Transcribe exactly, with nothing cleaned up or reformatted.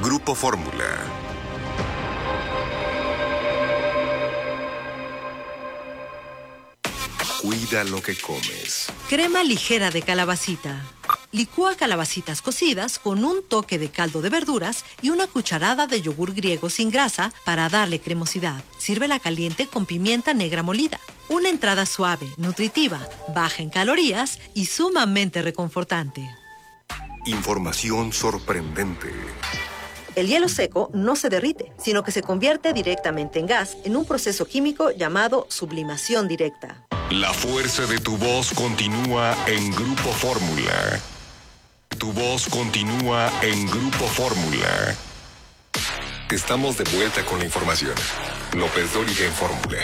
Grupo Fórmula. Cuida lo que comes. Crema ligera de calabacita. Licúa calabacitas cocidas con un toque de caldo de verduras y una cucharada de yogur griego sin grasa para darle cremosidad. Sírvela caliente con pimienta negra molida. Una entrada suave, nutritiva, baja en calorías y sumamente reconfortante. Información sorprendente. El hielo seco no se derrite, sino que se convierte directamente en gas en un proceso químico llamado sublimación directa. La fuerza de tu voz continúa en Grupo Fórmula. Tu voz continúa en Grupo Fórmula. Estamos de vuelta con la información. López Dóriga en Fórmula.